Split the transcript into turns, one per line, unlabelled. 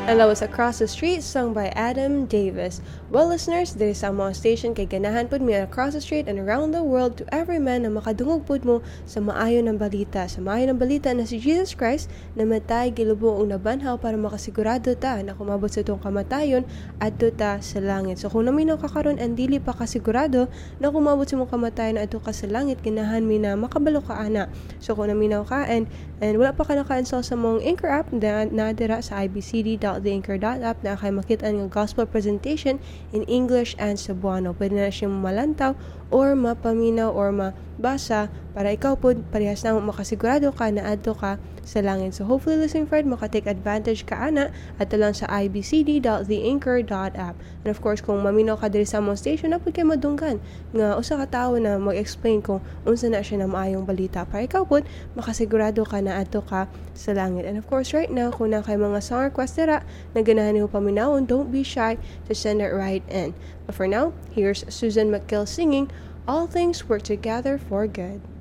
And that was Across the Street, sung by Adam Davis. Well, listeners, there sa mga station kay ganahan pod mi across the street and around the world to every man na makadungog pod mo sa maayo ng balita. Sa maayo ng balita na si Jesus Christ namatay gilubo og nabanhaw para makasigurado ta na kumabot sa itong kamatayon adto ta sa langit. So kung naminaw ka karon and dili pa kasigurado na kumabot sa imong kamatayon adto ka sa langit, ganahan mi na makabalo ka ana. So kung naminaw ka and wala pa ka naka-install sa mong Anchor app na dira sa ibcd.theanchor.app na kay makita nga gospel presentation in English and Cebuano. Pwede na siyang malantaw or mapaminaw or mabasa para ikaw po parehas na makasigurado ka na adto ka sa langit. So hopefully listening friend makatake advantage ka ana at lang sa ibcd.theanchor.app. And of course kung maminaw ka diri sa among station na pud kay madunggan nga usa ka tawo na mag-explain kung unsa na siya na maayong balita para ikaw po makasigurado ka na adto ka sa langit. And of course right now kung na kay mga song request dira na ganahan niyo paminawon, don't be shy to send it right in. But for now, here's Susan McGill singing All Things Work Together for Good.